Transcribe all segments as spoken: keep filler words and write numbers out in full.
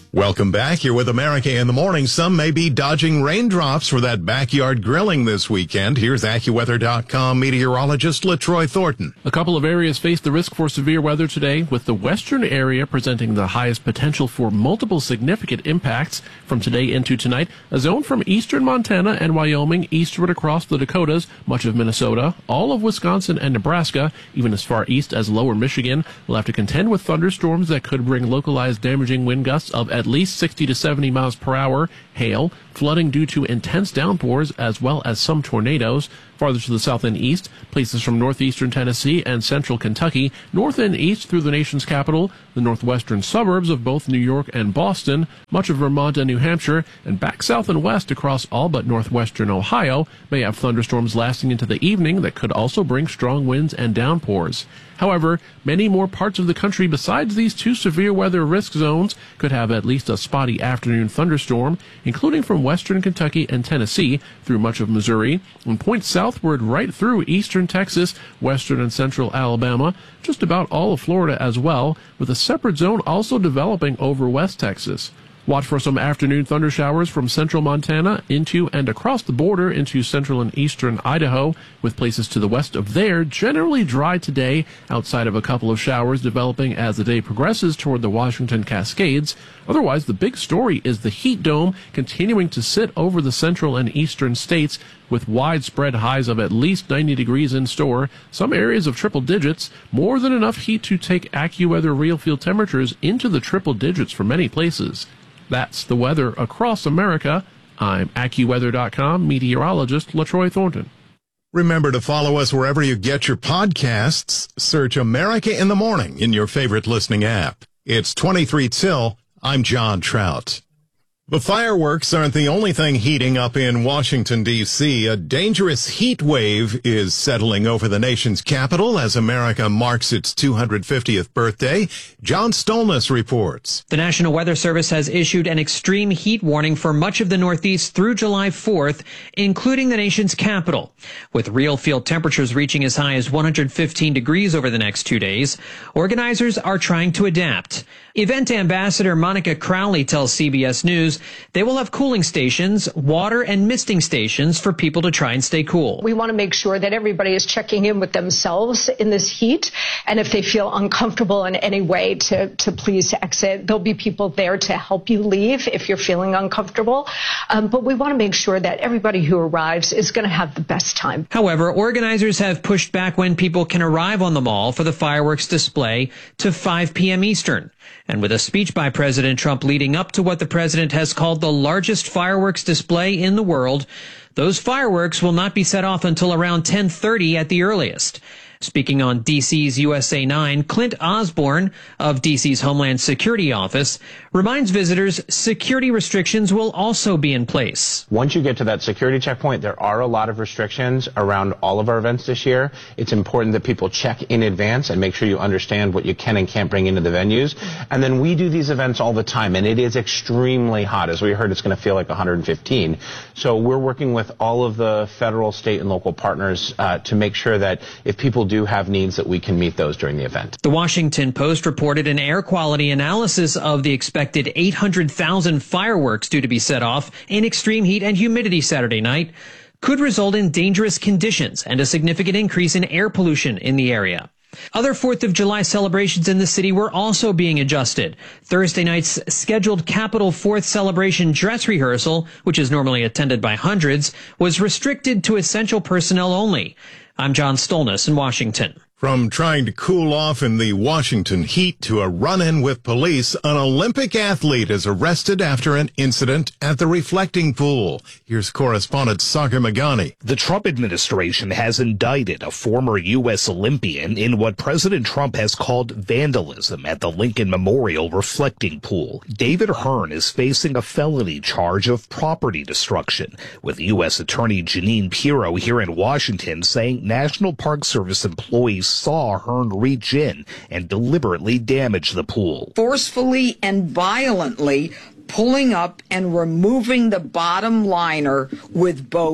Welcome back. You're with America in the Morning. Some may be dodging raindrops for that backyard grilling this weekend. Here's AccuWeather dot com meteorologist LaTroy Thornton. A couple of areas face the risk for severe weather today, with the western area presenting the highest potential for multiple significant impacts from today into tonight. A zone from eastern Montana and Wyoming eastward across the Dakotas, much of Minnesota, all of Wisconsin and Nebraska, even as far east as lower Michigan, will have to contend with thunderstorms that could bring localized damaging wind gusts of at least sixty to seventy miles per hour, hail, flooding due to intense downpours, as well as some tornadoes. Farther to the south and east, places from northeastern Tennessee and central Kentucky, north and east through the nation's capital, the northwestern suburbs of both New York and Boston, much of Vermont and New Hampshire, and back south and west across all but northwestern Ohio may have thunderstorms lasting into the evening that could also bring strong winds and downpours. However, many more parts of the country besides these two severe weather risk zones could have at least a spotty afternoon thunderstorm, including from western Kentucky and Tennessee through much of Missouri, and point southward right through eastern Texas, western and central Alabama, just about all of Florida as well, with a separate zone also developing over West Texas. Watch for some afternoon thunder showers from central Montana into and across the border into central and eastern Idaho, with places to the west of there generally dry today, outside of a couple of showers developing as the day progresses toward the Washington Cascades. Otherwise, the big story is the heat dome continuing to sit over the central and eastern states, with widespread highs of at least ninety degrees in store, some areas of triple digits, more than enough heat to take AccuWeather real field temperatures into the triple digits for many places. That's the weather across America. I'm AccuWeather dot com meteorologist LaTroy Thornton. Remember to follow us wherever you get your podcasts. Search America in the Morning in your favorite listening app. It's twenty-three till. I'm John Trout. The fireworks aren't the only thing heating up in Washington, D C A dangerous heat wave is settling over the nation's capital as America marks its two hundred fiftieth birthday. John Stolness reports. The National Weather Service has issued an extreme heat warning for much of the Northeast through July fourth, including the nation's capital. With real field temperatures reaching as high as one hundred fifteen degrees over the next two days, organizers are trying to adapt. Event ambassador Monica Crowley tells C B S News they will have cooling stations, water and misting stations for people to try and stay cool. We want to make sure that everybody is checking in with themselves in this heat, and if they feel uncomfortable in any way to, to please exit. There'll be people there to help you leave if you're feeling uncomfortable, um, but we want to make sure that everybody who arrives is going to have the best time. However, organizers have pushed back when people can arrive on the mall for the fireworks display to five p.m. Eastern. And with a speech by President Trump leading up to what the president has called the largest fireworks display in the world, those fireworks will not be set off until around ten thirty at the earliest. Speaking on D C's U S A nine, Clint Osborne of D C's Homeland Security Office reminds visitors security restrictions will also be in place. Once you get to that security checkpoint, there are a lot of restrictions around all of our events this year. It's important that people check in advance and make sure you understand what you can and can't bring into the venues. And then we do these events all the time, and it is extremely hot. As we heard, it's going to feel like one hundred fifteen. So we're working with all of the federal, state, and local partners uh, to make sure that if people do have needs, that we can meet those during the event. The Washington Post reported an air quality analysis of the expected eight hundred thousand fireworks due to be set off in extreme heat and humidity Saturday night could result in dangerous conditions and a significant increase in air pollution in the area. Other fourth of July celebrations in the city were also being adjusted. Thursday night's scheduled Capitol fourth celebration dress rehearsal, which is normally attended by hundreds, was restricted to essential personnel only. I'm John Stolness in Washington. From trying to cool off in the Washington heat to a run-in with police, an Olympic athlete is arrested after an incident at the reflecting pool. Here's correspondent Sagar Magani. The Trump administration has indicted a former U S Olympian in what President Trump has called vandalism at the Lincoln Memorial reflecting pool. David Hearn is facing a felony charge of property destruction, with U S Attorney Jeanine Pirro here in Washington saying National Park Service employees saw Hearn reach in and deliberately damage the pool. Forcefully and violently pulling up and removing the bottom liner with both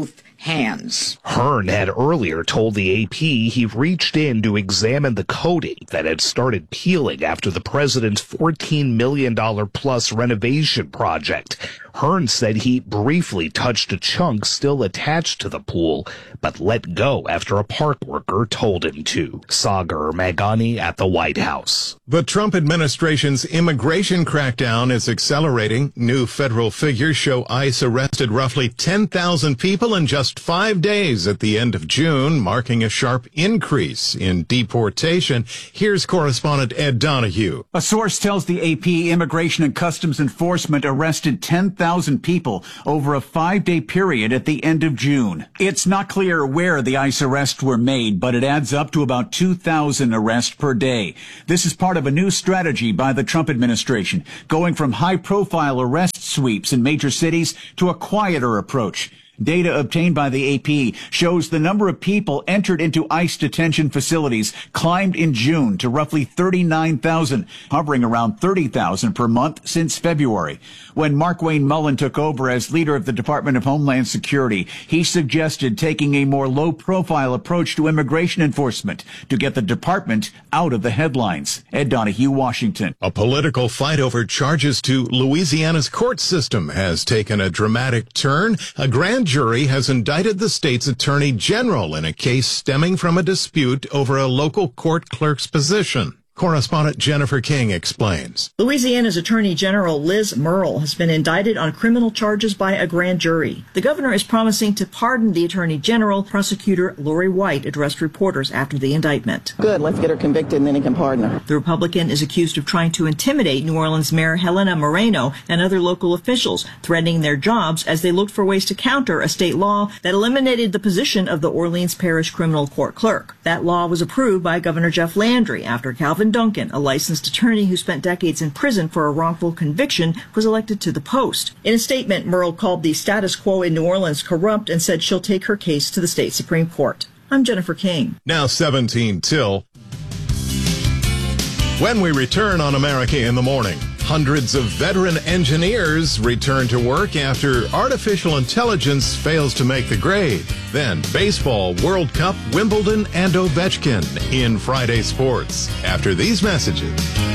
hands. Hearn had earlier told the A P he reached in to examine the coating that had started peeling after the president's fourteen million dollars plus renovation project. Hearn said he briefly touched a chunk still attached to the pool, but let go after a park worker told him to. Sagar Magani at the White House. The Trump administration's immigration crackdown is accelerating. New federal figures show ICE arrested roughly ten thousand people in just five days at the end of June, marking a sharp increase in deportation. Here's correspondent Ed Donahue. A source tells the A P Immigration and Customs Enforcement arrested ten thousand people over a five-day period at the end of June. It's not clear where the ICE arrests were made, but it adds up to about two thousand arrests per day. This is part of a new strategy by the Trump administration, going from high-profile arrest sweeps in major cities to a quieter approach. Data obtained by the A P shows the number of people entered into ICE detention facilities climbed in June to roughly thirty-nine thousand, hovering around thirty thousand per month since February. When Markwayne Mullin took over as leader of the Department of Homeland Security, he suggested taking a more low-profile approach to immigration enforcement to get the department out of the headlines. Ed Donahue, Washington. A political fight over charges to Louisiana's court system has taken a dramatic turn. A grand jury has indicted the state's attorney general in a case stemming from a dispute over a local court clerk's position. Correspondent Jennifer King explains. Louisiana's Attorney General Liz Murrill has been indicted on criminal charges by a grand jury. The governor is promising to pardon the Attorney General. Prosecutor Lori White addressed reporters after the indictment. Good, let's get her convicted and then he can pardon her. The Republican is accused of trying to intimidate New Orleans Mayor Helena Moreno and other local officials, threatening their jobs as they looked for ways to counter a state law that eliminated the position of the Orleans Parish Criminal Court Clerk. That law was approved by Governor Jeff Landry after Calvin Duncan, a licensed attorney who spent decades in prison for a wrongful conviction, was elected to the post. In a statement, Murrill called the status quo in New Orleans corrupt and said she'll take her case to the state Supreme Court. I'm Jennifer King. Now seventeen till. When we return on America in the Morning, hundreds of veteran engineers return to work after artificial intelligence fails to make the grade. Then baseball, World Cup, Wimbledon, and Ovechkin in Friday Sports. After these messages.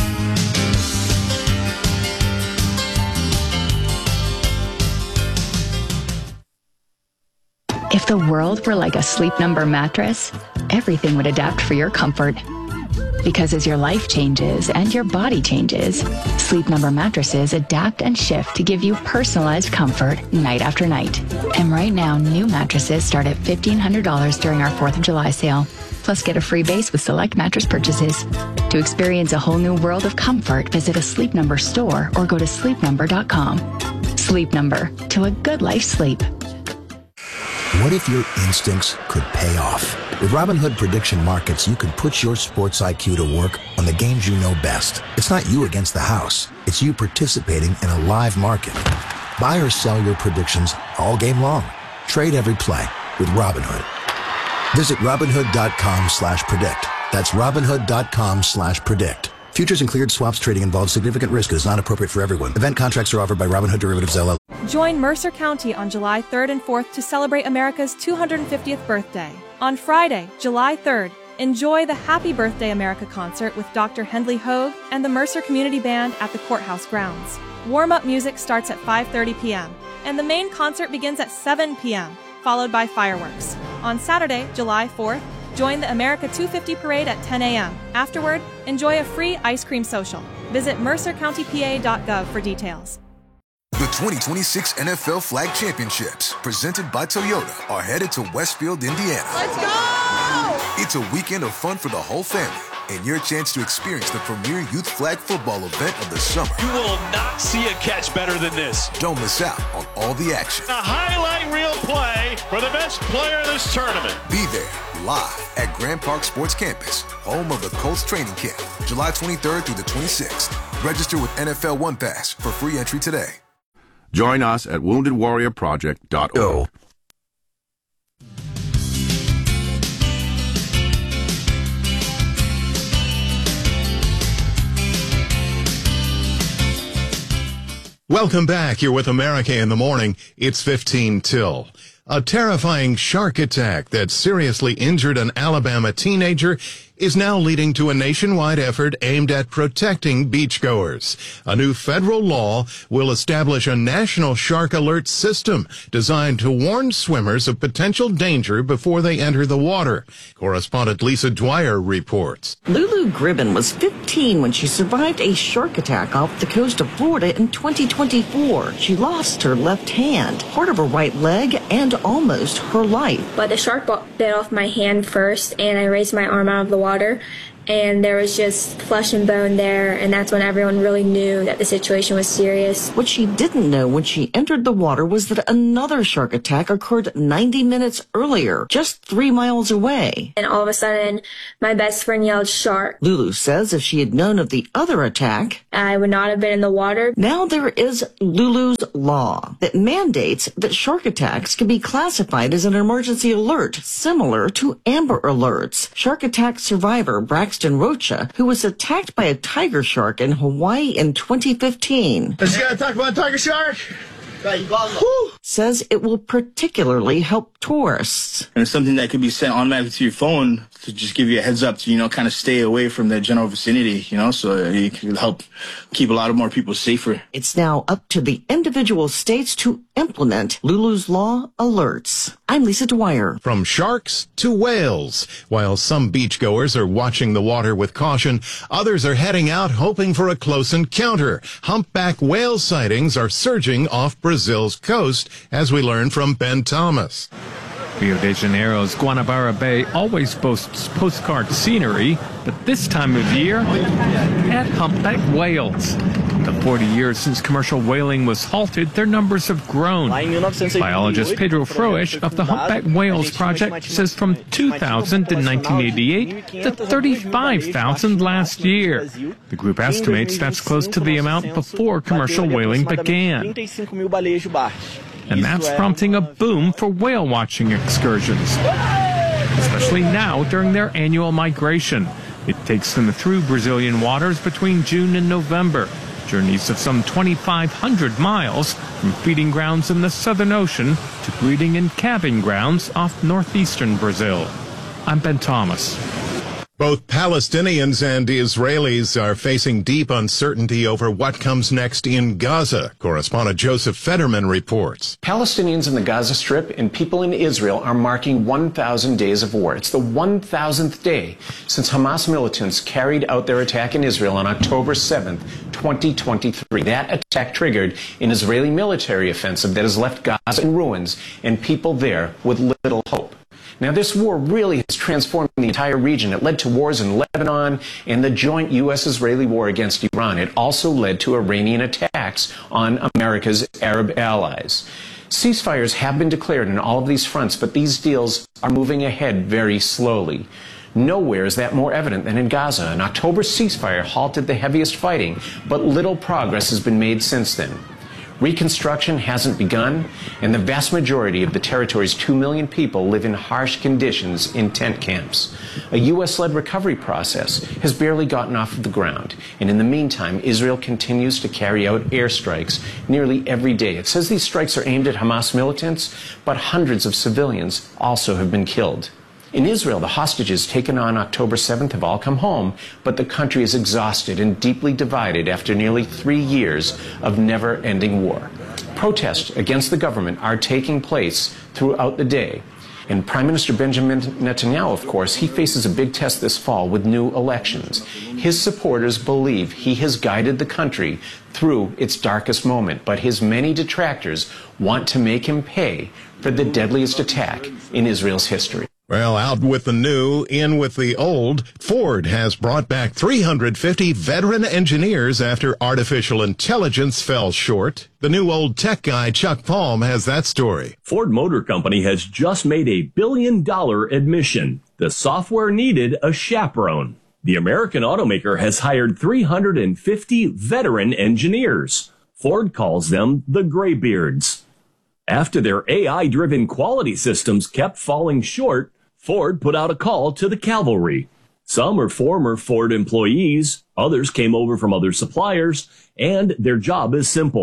If the world were like a Sleep Number mattress, everything would adapt for your comfort. Because as your life changes and your body changes, Sleep Number mattresses adapt and shift to give you personalized comfort night after night. And right now, new mattresses start at fifteen hundred dollars during our fourth of July sale. Plus, get a free base with select mattress purchases. To experience a whole new world of comfort, visit a Sleep Number store or go to sleep number dot com. Sleep Number, to a good life sleep. What if your instincts could pay off? With Robinhood Prediction Markets, you can put your sports I Q to work on the games you know best. It's not you against the house. It's you participating in a live market. Buy or sell your predictions all game long. Trade every play with Robinhood. Visit Robinhood.com slash predict. That's Robinhood.com slash predict. Futures and cleared swaps trading involves significant risk and is not appropriate for everyone. Event contracts are offered by Robinhood Derivatives, L L C. Join Mercer County on July third and fourth to celebrate America's two hundred fiftieth birthday. On Friday, July third, enjoy the Happy Birthday America concert with Doctor Hendley Hogue and the Mercer Community Band at the courthouse grounds. Warm-up music starts at five thirty p.m. and the main concert begins at seven p.m., followed by fireworks. On Saturday, July fourth, join the America two fifty parade at ten a.m. Afterward, enjoy a free ice cream social. Visit mercer county p a dot gov for details. The twenty twenty-six N F L Flag Championships, presented by Toyota, are headed to Westfield, Indiana. Let's go! It's a weekend of fun for the whole family, and your chance to experience the premier youth flag football event of the summer. You will not see a catch better than this. Don't miss out on all the action. A highlight reel play for the best player of this tournament. Be there, live at Grand Park Sports Campus, home of the Colts training camp, July twenty-third through the twenty-sixth. Register with N F L One Pass for free entry today. Join us at wounded warrior project dot org. Welcome back. You're with America in the Morning. It's fifteen till. A terrifying shark attack that seriously injured an Alabama teenager is now leading to a nationwide effort aimed at protecting beachgoers. A new federal law will establish a national shark alert system designed to warn swimmers of potential danger before they enter the water. Correspondent Lisa Dwyer reports. Lulu Gribben was fifteen when she survived a shark attack off the coast of Florida in twenty twenty-four. She lost her left hand, part of her right leg, and almost her life. But the shark bit off my hand first, and I raised my arm out of the water. Water, and there was just flesh and bone there, and that's when everyone really knew that the situation was serious. What she didn't know when she entered the water was that another shark attack occurred ninety minutes earlier, just three miles away. And all of a sudden, my best friend yelled, "Shark." Lulu says if she had known of the other attack, I would not have been in the water. Now there is Lulu's law that mandates that shark attacks can be classified as an emergency alert, similar to Amber Alerts. Shark attack survivor Braxton Rocha, who was attacked by a tiger shark in Hawaii in twenty fifteen. Let's go talk about tiger shark. Says it will particularly help tourists. And it's something that could be sent automatically to your phone to just give you a heads up to, you know, kind of stay away from the general vicinity, you know, so it can help keep a lot of more people safer. It's now up to the individual states to implement Lulu's Law alerts. I'm Lisa Dwyer. From sharks to whales. While some beachgoers are watching the water with caution, others are heading out hoping for a close encounter. Humpback whale sightings are surging off Brazil's coast, as we learn from Ben Thomas. Rio de Janeiro's Guanabara Bay always boasts postcard scenery, but this time of year, at humpback whales. In the forty years since commercial whaling was halted, their numbers have grown. Biologist Pedro Froesch of the Humpback Whales Project says from two thousand to nineteen eighty-eight to thirty-five thousand last year. The group estimates that's close to the amount before commercial whaling began. And that's prompting a boom for whale watching excursions, especially now during their annual migration. It takes them through Brazilian waters between June and November. Journeys of some twenty-five hundred miles from feeding grounds in the Southern Ocean to breeding and calving grounds off northeastern Brazil. I'm Ben Thomas. Both Palestinians and Israelis are facing deep uncertainty over what comes next in Gaza. Correspondent Joseph Fetterman reports. Palestinians in the Gaza Strip and people in Israel are marking one thousand days of war. It's the one thousandth day since Hamas militants carried out their attack in Israel on October seventh, twenty twenty-three. That attack triggered an Israeli military offensive that has left Gaza in ruins and people there with little hope. Now, this war really has transformed the entire region. It led to wars in Lebanon and the joint U S Israeli war against Iran. It also led to Iranian attacks on America's Arab allies. Ceasefires have been declared in all of these fronts, but these deals are moving ahead very slowly. Nowhere is that more evident than in Gaza. An October ceasefire halted the heaviest fighting, but little progress has been made since then. Reconstruction hasn't begun, and the vast majority of the territory's two million people live in harsh conditions in tent camps. A U S-led recovery process has barely gotten off of the ground, and in the meantime, Israel continues to carry out airstrikes nearly every day. It says these strikes are aimed at Hamas militants, but hundreds of civilians also have been killed. In Israel, the hostages taken on October seventh have all come home, but the country is exhausted and deeply divided after nearly three years of never-ending war. Protests against the government are taking place throughout the day. And Prime Minister Benjamin Netanyahu, of course, he faces a big test this fall with new elections. His supporters believe he has guided the country through its darkest moment, but his many detractors want to make him pay for the deadliest attack in Israel's history. Well, out with the new, in with the old. Ford has brought back three hundred fifty veteran engineers after artificial intelligence fell short. The new old tech guy, Chuck Palm, has that story. Ford Motor Company has just made a billion dollar admission. The software needed a chaperone. The American automaker has hired three hundred fifty veteran engineers. Ford calls them the Graybeards. After their A I-driven quality systems kept falling short, Ford put out a call to the cavalry. Some are former Ford employees, others came over from other suppliers, and their job is simple: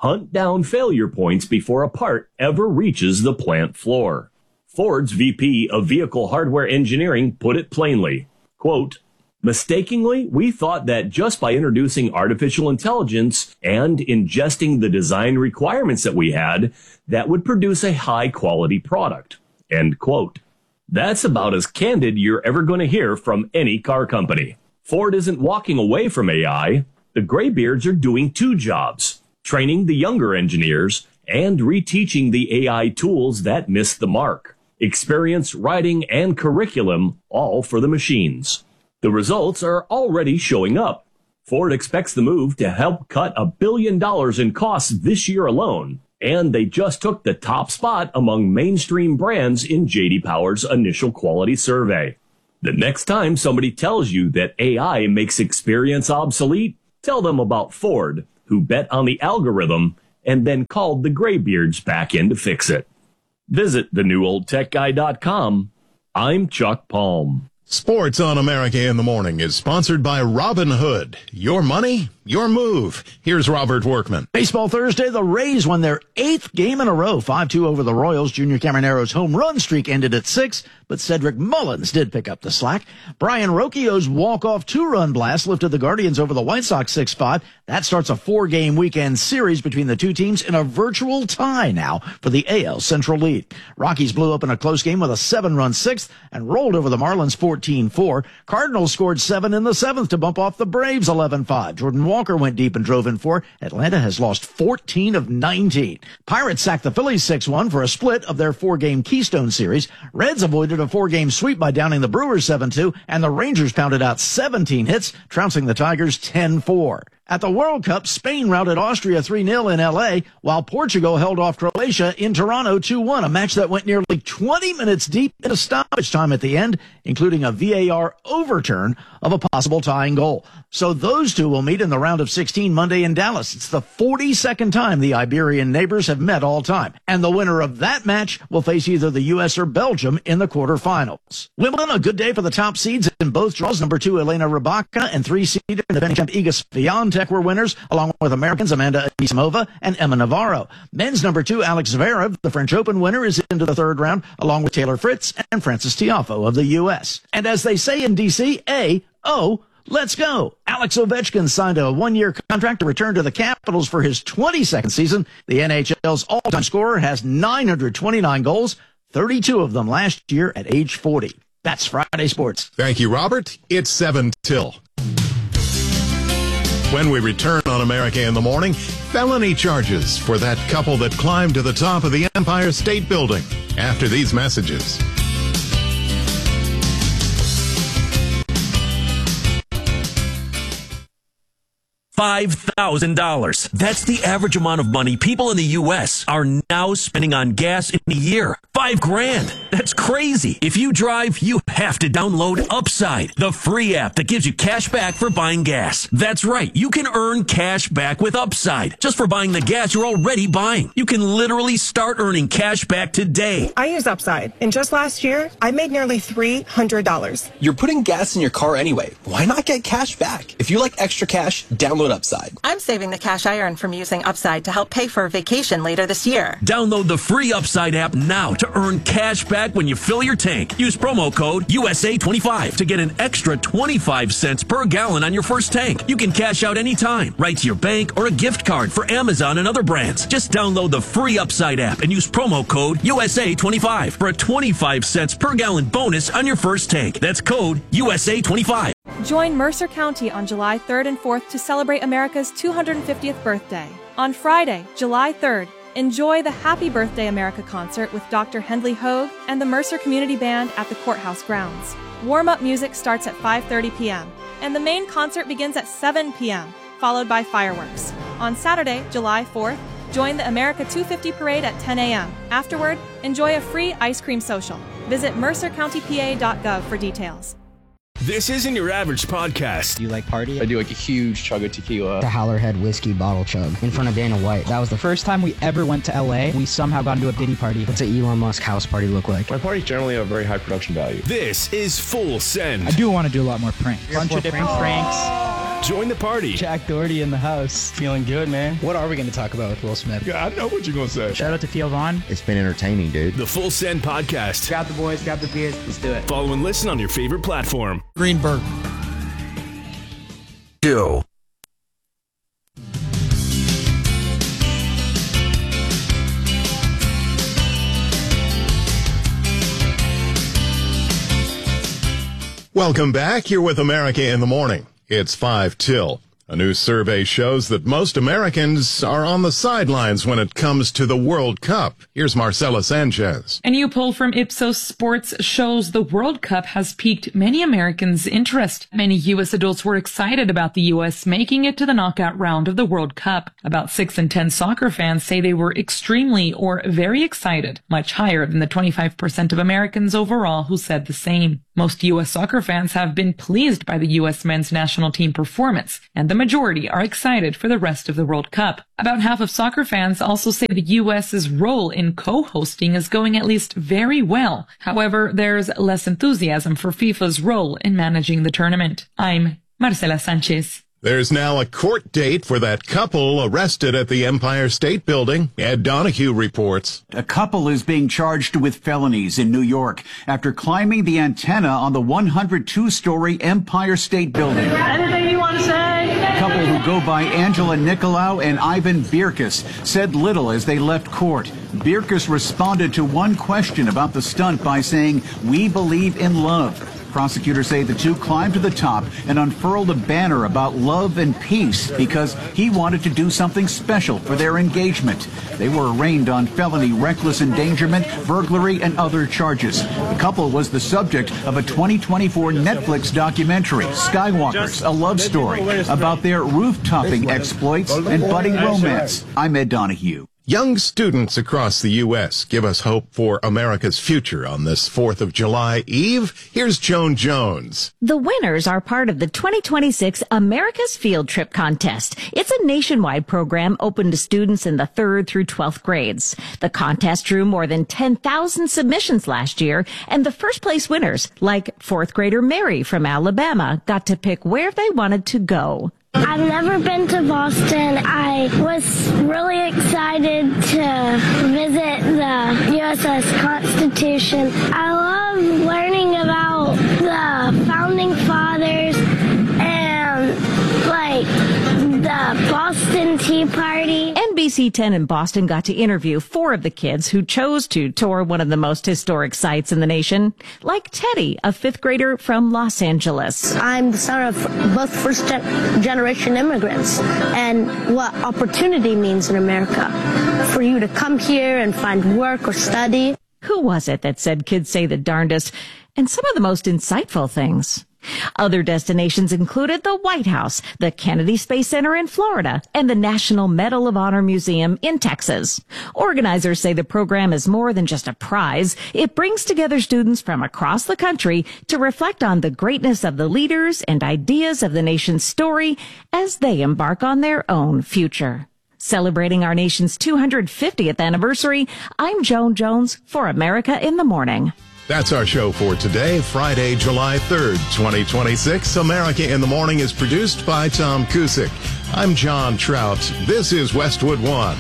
hunt down failure points before a part ever reaches the plant floor. Ford's V P of Vehicle Hardware Engineering put it plainly, quote, "Mistakenly, we thought that just by introducing artificial intelligence and ingesting the design requirements that we had, that would produce a high-quality product." End quote. That's about as candid you're ever going to hear from any car company. Ford isn't walking away from A I. The graybeards are doing two jobs, training the younger engineers and reteaching the A I tools that missed the mark. Experience, writing, and curriculum, all for the machines. The results are already showing up. Ford expects the move to help cut a billion dollars in costs this year alone, and they just took the top spot among mainstream brands in J D Power's initial quality survey. The next time somebody tells you that A I makes experience obsolete, tell them about Ford, who bet on the algorithm and then called the graybeards back in to fix it. Visit the new old tech guy dot com. I'm Chuck Palm. Sports on America in the Morning is sponsored by Robin Hood. Your money, your move. Here's Robert Workman. Baseball Thursday, the Rays won their eighth game in a row, five two over the Royals. Junior Camaro's home run streak ended at six, but Cedric Mullins did pick up the slack. Brian Rocchio's walk-off two-run blast lifted the Guardians over the White Sox six five. That starts a four-game weekend series between the two teams in a virtual tie now for the A L Central lead. Rockies blew open a close game with a seven-run sixth and rolled over the Marlins fourteen four. Cardinals scored seven in the seventh to bump off the Braves eleven five. Jordan Walker went deep and drove in four. Atlanta has lost fourteen of nineteen. Pirates sacked the Phillies six one for a split of their four-game Keystone Series. Reds avoided a four-game sweep by downing the Brewers seven two, and the Rangers pounded out seventeen hits, trouncing the Tigers ten four. At the World Cup, Spain routed Austria three nil in L A, while Portugal held off Croatia in Toronto two one, a match that went nearly twenty minutes deep into stoppage time at the end, including a V A R overturn of a possible tying goal. So those two will meet in the round of sixteen Monday in Dallas. It's the forty-second time the Iberian neighbors have met all time, and the winner of that match will face either the U S or Belgium in the quarterfinals. Wimbledon, a good day for the top seeds in both draws. Number two, Elena Rybakina, and three-seeder defending champ Iga Swiatek were winners, along with Americans Amanda Anisimova and Emma Navarro. Men's number two, Alex Zverev, the French Open winner, is into the third round, along with Taylor Fritz and Francis Tiafoe of the U S. And as they say in D C, A O, let's go. Alex Ovechkin signed a one-year contract to return to the Capitals for his twenty-second season. The N H L's all-time scorer has nine hundred twenty-nine goals, thirty-two of them last year at age forty. That's Friday Sports. Thank you, Robert. It's seven till. When we return on America in the Morning, felony charges for that couple that climbed to the top of the Empire State Building. After these messages. five thousand dollars. That's the average amount of money people in the U S are now spending on gas in a year. Five grand. That's crazy. If you drive, you have to download Upside, the free app that gives you cash back for buying gas. That's right. You can earn cash back with Upside just for buying the gas you're already buying. You can literally start earning cash back today. I use Upside, and just last year, I made nearly three hundred dollars. You're putting gas in your car anyway. Why not get cash back? If you like extra cash, download Upside. I'm saving the cash I earn from using Upside to help pay for a vacation later this year. Download the free Upside app now to earn cash back when you fill your tank. Use promo code U S A twenty-five to get an extra twenty-five cents per gallon on your first tank. You can cash out anytime, right to your bank or a gift card for Amazon and other brands. Just download the free Upside app and use promo code U S A twenty-five for a twenty-five cents per gallon bonus on your first tank. That's code U S A twenty-five. Join Mercer County on July third and fourth to celebrate America's two hundred fiftieth birthday. On Friday, July third, enjoy the Happy Birthday America concert with Doctor Hendley Hogue and the Mercer Community Band at the courthouse grounds. Warm-up music starts at five thirty p.m., and the main concert begins at seven p.m., followed by fireworks. On Saturday, July fourth, join the America two fifty parade at ten a.m. Afterward, enjoy a free ice cream social. Visit mercer county p a dot gov for details. This isn't your average podcast. Do you like party? I do like a huge chug of tequila. The Howlerhead whiskey bottle chug in front of Dana White. That was the first time we ever went to L A. We somehow got into a Diddy party. What's an Elon Musk house party look like? My parties generally have very high production value. This is Full Send. I do want to do a lot more pranks. A bunch of different pranks. Join the party. Jack Doherty in the house. Feeling good, man. What are we going to talk about with Will Smith? Yeah, I know what you're going to say. Shout out to Theo Vaughn. It's been entertaining, dude. The Full Send Podcast. Grab the boys, grab the beers. Let's do it. Follow and listen on your favorite platform. Greenberg. Two. Welcome back. You're with America in the Morning. It's five till. A new survey shows that most Americans are on the sidelines when it comes to the World Cup. Here's Marcela Sanchez. A new poll from Ipsos Sports shows the World Cup has piqued many Americans' interest. Many U S adults were excited about the U S making it to the knockout round of the World Cup. About six in ten soccer fans say they were extremely or very excited, much higher than the twenty-five percent of Americans overall who said the same. Most U S soccer fans have been pleased by the U S men's national team performance, and the majority are excited for the rest of the World Cup. About half of soccer fans also say the U S's role in co-hosting is going at least very well. However, there's less enthusiasm for FIFA's role in managing the tournament. I'm Marcela Sanchez. There's now a court date for that couple arrested at the Empire State Building. Ed Donahue reports. A couple is being charged with felonies in New York after climbing the antenna on the one hundred two story Empire State Building. Anything you want to say? A couple who go by Angela Nicolau and Ivan Birkus said little as they left court. Birkus responded to one question about the stunt by saying, "We believe in love." Prosecutors say the two climbed to the top and unfurled a banner about love and peace because he wanted to do something special for their engagement. They were arraigned on felony reckless endangerment, burglary, and other charges. The couple was the subject of a twenty twenty-four Netflix documentary, Skywalkers, a love story, about their roof-topping exploits and budding romance. I'm Ed Donahue. Young students across the U S give us hope for America's future on this fourth of July Eve. Here's Joan Jones. The winners are part of the twenty twenty-six America's Field Trip Contest. It's a nationwide program open to students in the third through twelfth grades. The contest drew more than ten thousand submissions last year, and the first place winners, like fourth grader Mary from Alabama, got to pick where they wanted to go. I've never been to Boston. I was really excited to visit the U S S Constitution. I love learning about the Founding Fathers and, like, the Boston Tea Party. N B C ten in Boston got to interview four of the kids who chose to tour one of the most historic sites in the nation, like Teddy, a fifth grader from Los Angeles. I'm the son of both first-generation immigrants, and what opportunity means in America for you to come here and find work or study. Who was it that said kids say the darndest and some of the most insightful things? Other destinations included the White House, the Kennedy Space Center in Florida, and the National Medal of Honor Museum in Texas. Organizers say the program is more than just a prize. It brings together students from across the country to reflect on the greatness of the leaders and ideas of the nation's story as they embark on their own future. Celebrating our nation's two hundred fiftieth anniversary, I'm Joan Jones for America in the Morning. That's our show for today, Friday, July third, twenty twenty-six. America in the Morning is produced by Tom Cusick. I'm John Trout. This is Westwood One.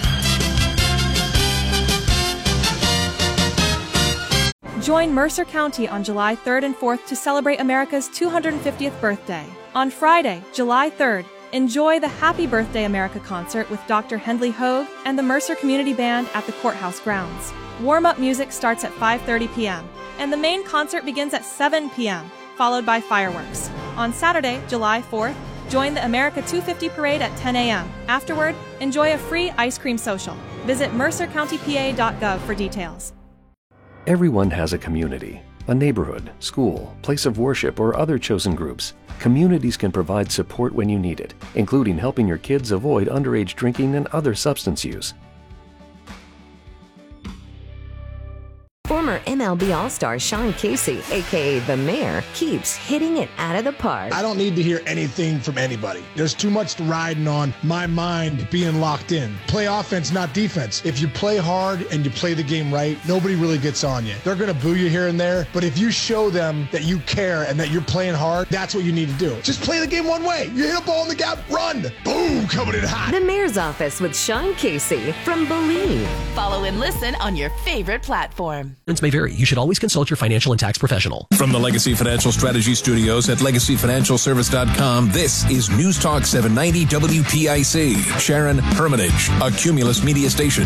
Join Mercer County on July third and fourth to celebrate America's two hundred fiftieth birthday. On Friday, July third, enjoy the Happy Birthday America concert with Doctor Hendley Hogue and the Mercer Community Band at the courthouse grounds. Warm-up music starts at five thirty p.m. and the main concert begins at seven p.m., followed by fireworks. On Saturday, July fourth, join the America two fifty parade at ten a.m. Afterward, enjoy a free ice cream social. Visit mercer county p a dot gov for details. Everyone has a community, a neighborhood, school, place of worship, or other chosen groups. Communities can provide support when you need it, including helping your kids avoid underage drinking and other substance use. Former M M L B All-Star Sean Casey, a k a. The Mayor, keeps hitting it out of the park. I don't need to hear anything from anybody. There's too much riding on my mind being locked in. Play offense, not defense. If you play hard and you play the game right, nobody really gets on you. They're going to boo you here and there, but if you show them that you care and that you're playing hard, that's what you need to do. Just play the game one way. You hit a ball in the gap, run. Boom, coming in hot. The Mayor's Office with Sean Casey from Believe. Follow and listen on your favorite platform. May vary. You should always consult your financial and tax professional. From the Legacy Financial Strategy Studios at legacy financial service dot com, this is News Talk seven ninety W P I C. Sharon Hermitage, a Cumulus media station.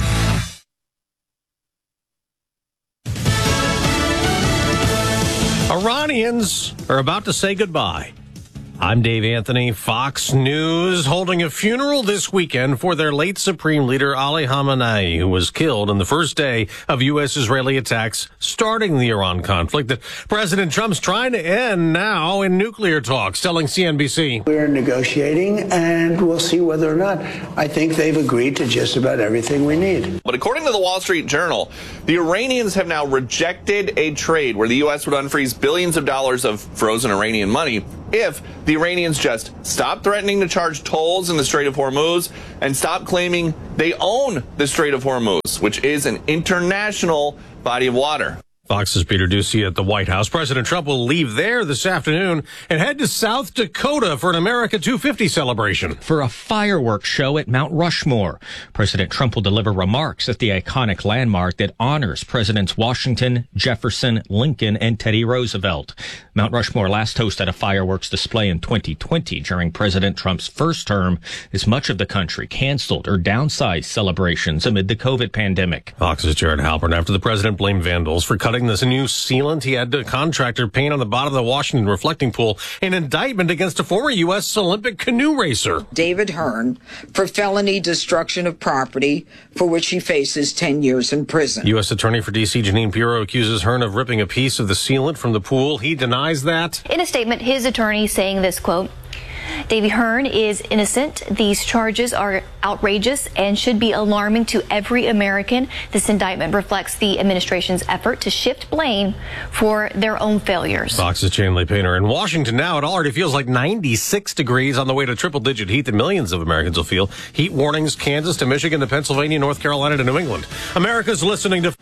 Iranians are about to say goodbye. I'm Dave Anthony. Fox News holding a funeral this weekend for their late Supreme Leader Ali Khamenei, who was killed on the first day of U S-Israeli attacks starting the Iran conflict that President Trump's trying to end now in nuclear talks, telling C N B C. We're negotiating, and we'll see whether or not. I think they've agreed to just about everything we need. But according to the Wall Street Journal, the Iranians have now rejected a trade where the U S would unfreeze billions of dollars of frozen Iranian money if the Iranians just stop threatening to charge tolls in the Strait of Hormuz and stop claiming they own the Strait of Hormuz, which is an international body of water. Fox's Peter Ducey at the White House. President Trump will leave there this afternoon and head to South Dakota for an America two fifty celebration. For a fireworks show at Mount Rushmore, President Trump will deliver remarks at the iconic landmark that honors Presidents Washington, Jefferson, Lincoln, and Teddy Roosevelt. Mount Rushmore last hosted a fireworks display in twenty twenty during President Trump's first term, as much of the country canceled or downsized celebrations amid the COVID pandemic. Fox's Jared Halpern after the president blamed vandals for cutting this new sealant he had a contractor paint on the bottom of the Washington reflecting pool, an indictment against a former U S Olympic canoe racer. David Hearn for felony destruction of property, for which he faces ten years in prison. U S Attorney for D C Janine Pirro accuses Hearn of ripping a piece of the sealant from the pool. He denies that. In a statement, his attorney saying this, quote, Davey Hearn is innocent. These charges are outrageous and should be alarming to every American. This indictment reflects the administration's effort to shift blame for their own failures. Fox's Chanley Painter. In Washington now, it already feels like ninety-six degrees on the way to triple-digit heat that millions of Americans will feel. Heat warnings, Kansas to Michigan to Pennsylvania, North Carolina to New England. America's listening to...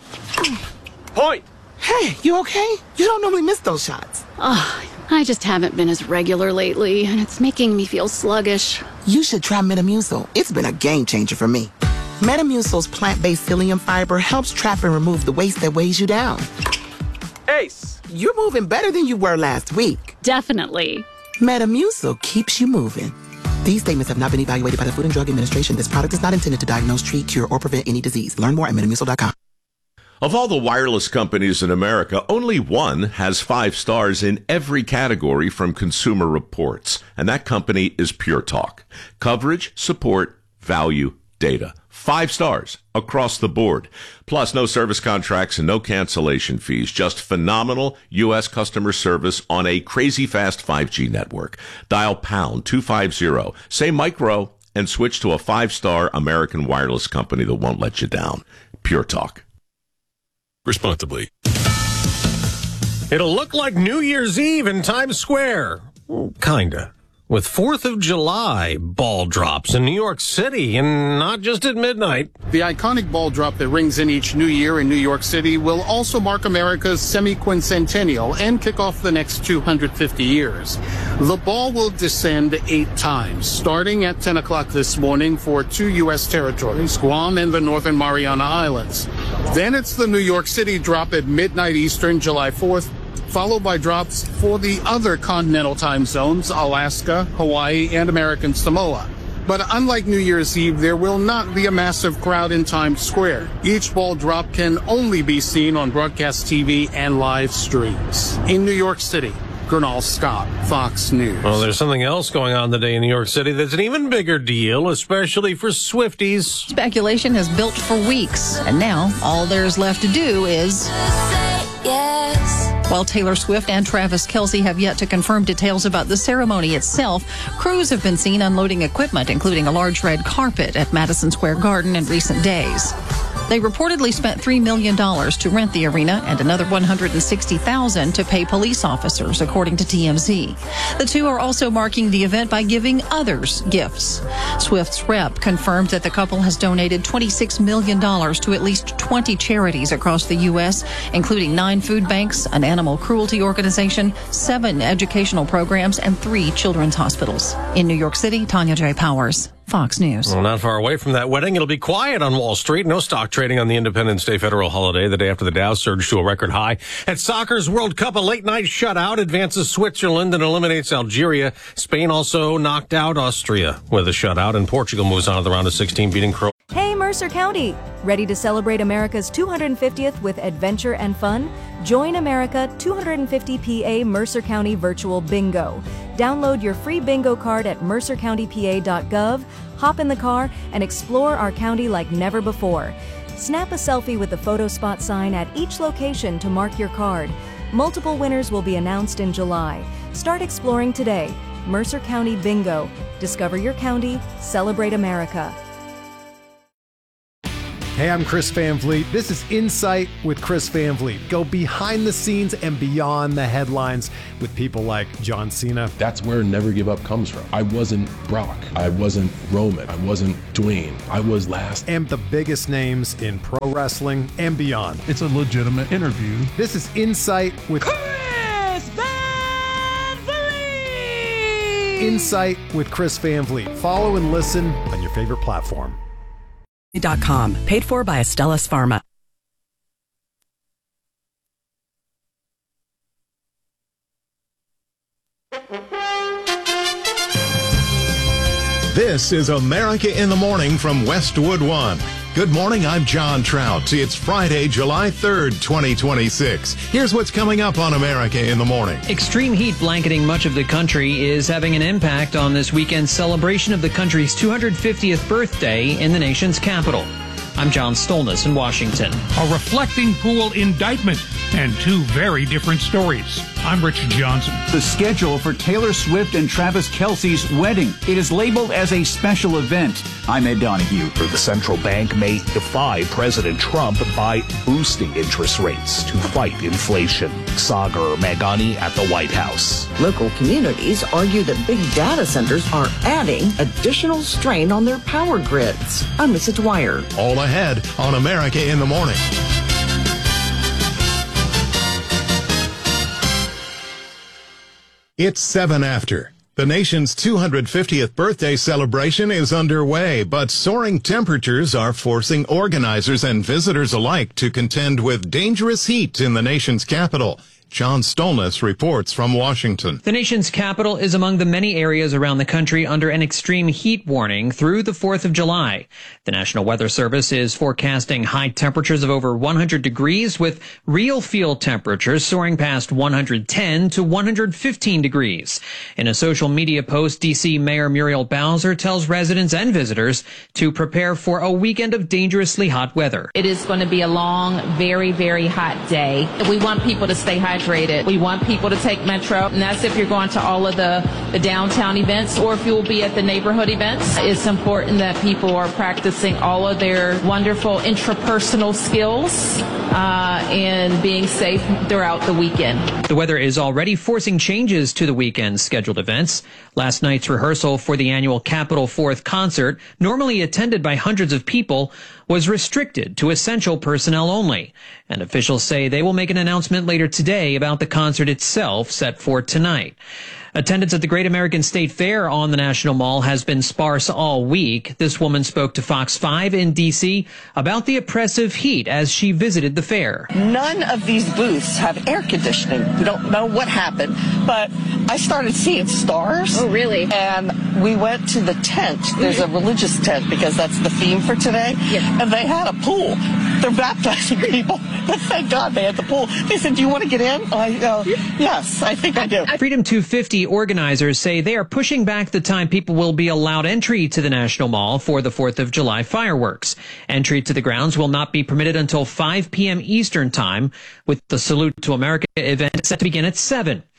Point! Hey, you okay? You don't normally miss those shots. Oh, I just haven't been as regular lately, and it's making me feel sluggish. You should try Metamucil. It's been a game changer for me. Metamucil's plant-based psyllium fiber helps trap and remove the waste that weighs you down. Ace, you're moving better than you were last week. Definitely. Metamucil keeps you moving. These statements have not been evaluated by the Food and Drug Administration. This product is not intended to diagnose, treat, cure, or prevent any disease. Learn more at metamucil dot com. Of all the wireless companies in America, only one has five stars in every category from Consumer Reports, and that company is Pure Talk. Coverage, support, value, data. Five stars across the board. Plus, no service contracts and no cancellation fees. Just phenomenal U S customer service on a crazy fast five G network. Dial pound two fifty, say micro, and switch to a five-star American wireless company that won't let you down. Pure Talk. Responsibly. It'll look like New Year's Eve in Times Square. Kinda. With fourth of July ball drops in New York City, and not just at midnight. The iconic ball drop that rings in each new year in New York City will also mark America's semi-quincentennial and kick off the next two hundred fifty years. The ball will descend eight times, starting at ten o'clock this morning for two U S territories, Guam and the Northern Mariana Islands. Then it's the New York City drop at midnight Eastern, July fourth, followed by drops for the other continental time zones, Alaska, Hawaii, and American Samoa. But unlike New Year's Eve, there will not be a massive crowd in Times Square. Each ball drop can only be seen on broadcast T V and live streams. In New York City, Gernal Scott, Fox News. Well, there's something else going on today in New York City that's an even bigger deal, especially for Swifties. Speculation has built for weeks, and now all there's left to do is... Yes. While Taylor Swift and Travis Kelce have yet to confirm details about the ceremony itself, crews have been seen unloading equipment, including a large red carpet at Madison Square Garden in recent days. They reportedly spent three million dollars to rent the arena and another one hundred sixty thousand dollars to pay police officers, according to T M Z. The two are also marking the event by giving others gifts. Swift's rep confirmed that the couple has donated twenty-six million dollars to at least twenty charities across the U S, including nine food banks, an animal cruelty organization, seven educational programs, and three children's hospitals. In New York City, Tanya J. Powers, Fox News. Well, not far away from that wedding, it'll be quiet on Wall Street. No stock trading on the Independence Day federal holiday, the day after the Dow surged to a record high. At soccer's World Cup, a late-night shutout advances Switzerland and eliminates Algeria. Spain also knocked out Austria with a shutout, and Portugal moves on to the round of sixteen, beating Croatia. Hey, Mercer County! Ready to celebrate America's two hundred fiftieth with adventure and fun? Join America two hundred fifty P A Mercer County Virtual Bingo. Download your free bingo card at mercer county p a dot gov, hop in the car, and explore our county like never before. Snap a selfie with the photo spot sign at each location to mark your card. Multiple winners will be announced in July. Start exploring today. Mercer County Bingo. Discover your county. Celebrate America. Hey, I'm Chris Van Vliet. This is Insight with Chris Van Vliet. Go behind the scenes and beyond the headlines with people like John Cena. That's where Never Give Up comes from. I wasn't Brock. I wasn't Roman. I wasn't Dwayne. I was last. And the biggest names in pro wrestling and beyond. It's a legitimate interview. This is Insight with Chris Van Vliet. Insight with Chris Van Vliet. Follow and listen on your favorite platform. Dot com, paid for by Astellas Pharma. This is America in the Morning from Westwood One. Good morning, I'm John Trout. It's Friday, July third, twenty twenty-six. Here's what's coming up on America in the Morning. Extreme heat blanketing much of the country is having an impact on this weekend's celebration of the country's two hundred fiftieth birthday in the nation's capital. I'm John Stolness in Washington. A reflecting pool indictment and two very different stories. I'm Richard Johnson. The schedule for Taylor Swift and Travis Kelce's wedding. It is labeled as a special event. I'm Ed Donahue. The central bank may defy President Trump by boosting interest rates to fight inflation. Sagar Meghani at the White House. Local communities argue that big data centers are adding additional strain on their power grids. I'm Lisa Dwyer. All ahead on America in the Morning. It's seven after. The nation's two hundred fiftieth birthday celebration is underway, but soaring temperatures are forcing organizers and visitors alike to contend with dangerous heat in the nation's capital. John Stolness reports from Washington. The nation's capital is among the many areas around the country under an extreme heat warning through the fourth of July. The National Weather Service is forecasting high temperatures of over one hundred degrees, with real field temperatures soaring past one hundred ten to one hundred fifteen degrees. In a social media post, D C Mayor Muriel Bowser tells residents and visitors to prepare for a weekend of dangerously hot weather. It is going to be a long, very, very hot day. We want people to stay hydrated. We want people to take Metro, and that's if you're going to all of the, the downtown events or if you'll be at the neighborhood events. It's important that people are practicing all of their wonderful intrapersonal skills uh, and being safe throughout the weekend. The weather is already forcing changes to the weekend's scheduled events. Last night's rehearsal for the annual Capitol Fourth concert, normally attended by hundreds of people, was restricted to essential personnel only. And officials say they will make an announcement later today about the concert itself set for tonight. Attendance at the Great American State Fair on the National Mall has been sparse all week. This woman spoke to Fox five in D C about the oppressive heat as she visited the fair. None of these booths have air conditioning. We don't know what happened, but I started seeing stars. Oh, really? And we went to the tent. There's a religious tent because that's the theme for today. Yeah. And they had a pool. They're baptizing people. But thank God they had the pool. They said, do you want to get in? I go, yes, I think I do. Freedom two fifty organizers say they are pushing back the time people will be allowed entry to the National Mall for the fourth of July fireworks. Entry to the grounds will not be permitted until five p.m. Eastern Time, with the Salute to America event set to begin at seven.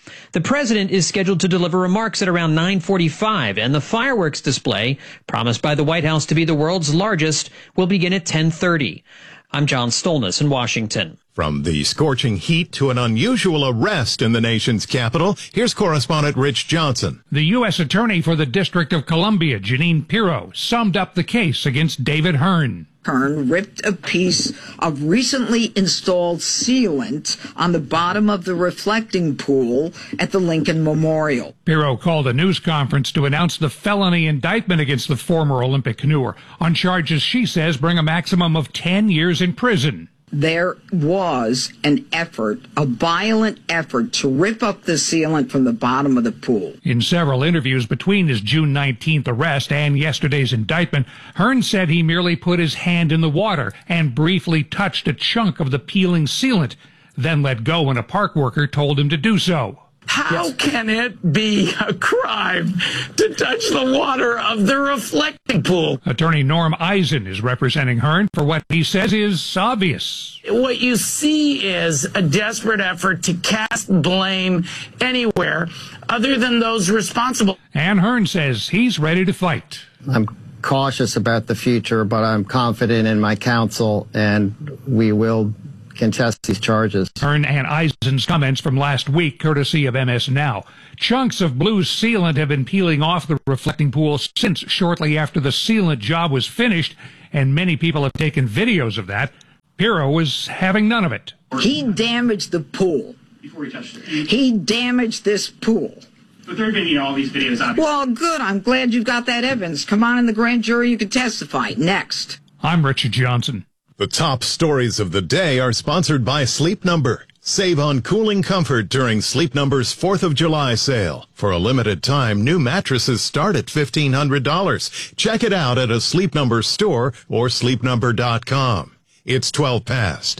The president is scheduled to deliver remarks at around nine forty-five, and the fireworks display, promised by the White House to be the world's largest, will begin at ten thirty. I'm John Stolness in Washington. From the scorching heat to an unusual arrest in the nation's capital, here's correspondent Rich Johnson. The U S Attorney for the District of Columbia, Jeanine Pirro, summed up the case against David Hearn. Hearn ripped a piece of recently installed sealant on the bottom of the reflecting pool at the Lincoln Memorial. Pirro called a news conference to announce the felony indictment against the former Olympic canoer on charges she says bring a maximum of ten years in prison. There was an effort, a violent effort, to rip up the sealant from the bottom of the pool. In several interviews between his June nineteenth arrest and yesterday's indictment, Hearn said he merely put his hand in the water and briefly touched a chunk of the peeling sealant, then let go when a park worker told him to do so. How yes. can it be a crime to touch the water of the reflecting pool? Attorney Norm Eisen is representing Hearn for what he says is obvious. What you see is a desperate effort to cast blame anywhere other than those responsible. And Hearn says he's ready to fight. I'm cautious about the future, but I'm confident in my counsel, and we will contest these charges. Hearn and Eisen's comments from last week, courtesy of M S Now. Chunks of blue sealant have been peeling off the reflecting pool since shortly after the sealant job was finished, and many people have taken videos of that. Pirro was having none of it. He damaged the pool. Before he touched it. He damaged this pool. But there have been, you know, all these videos, obviously. Well, good. I'm glad you've got that evidence. Come on in the grand jury. You can testify. Next. I'm Richard Johnson. The top stories of the day are sponsored by Sleep Number. Save on cooling comfort during Sleep Number's fourth of July sale. For a limited time, new mattresses start at fifteen hundred dollars. Check it out at a Sleep Number store or sleep number dot com. It's twelve past.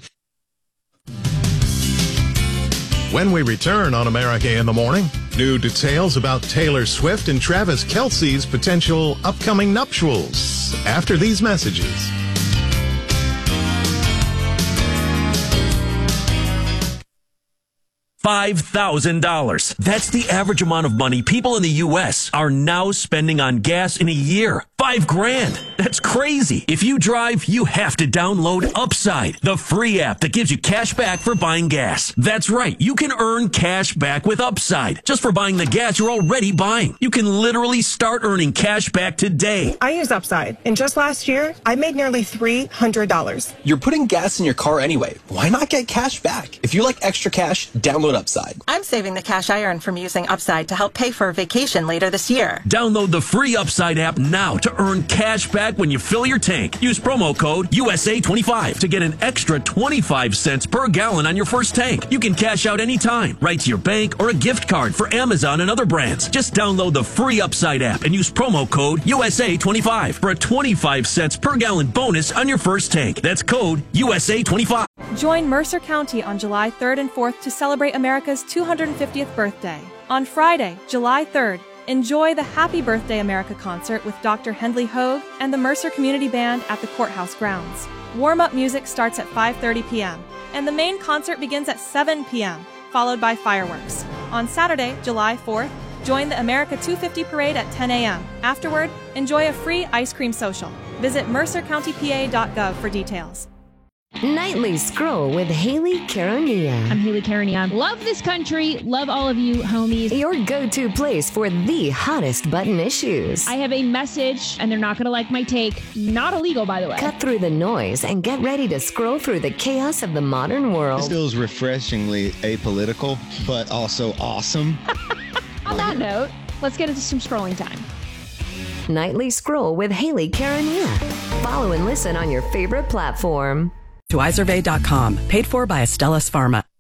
When we return on America in the Morning, new details about Taylor Swift and Travis Kelce's potential upcoming nuptials after these messages. five thousand dollars. That's the average amount of money people in the U S are now spending on gas in a year. Five grand. That's crazy. If you drive, you have to download Upside, the free app that gives you cash back for buying gas. That's right. You can earn cash back with Upside just for buying the gas you're already buying. You can literally start earning cash back today. I use Upside, and just last year, I made nearly three hundred dollars. You're putting gas in your car anyway. Why not get cash back? If you like extra cash, download Upside. I'm saving the cash I earn from using Upside to help pay for a vacation later this year. Download the free Upside app now to earn cash back when you fill your tank. Use promo code U S A twenty-five to get an extra twenty-five cents per gallon on your first tank. You can cash out anytime, right to your bank or a gift card for Amazon and other brands. Just download the free Upside app and use promo code U S A twenty-five for a twenty-five cents per gallon bonus on your first tank. That's code U S A twenty-five. Join Mercer County on July third and fourth to celebrate America's two hundred fiftieth birthday. On Friday, July third, enjoy the Happy Birthday America concert with Doctor Hendley Hogue and the Mercer Community Band at the courthouse grounds. Warm-up music starts at five thirty p.m. and the main concert begins at seven p.m., followed by fireworks. On Saturday, July fourth, join the America two fifty parade at ten a.m. Afterward, enjoy a free ice cream social. Visit mercer county p a dot gov for details. Nightly Scroll with Haley Caronia. I'm Haley Caronia. Love this country. Love all of you, homies. Your go-to place for the hottest button issues. I have a message, and they're not going to like my take. Not illegal, by the way. Cut through the noise and get ready to scroll through the chaos of the modern world. This feels refreshingly apolitical, but also awesome. On that note, let's get into some scrolling time. Nightly Scroll with Haley Caronia. Follow and listen on your favorite platform. To iSurvey dot com, paid for by Astellas Pharma.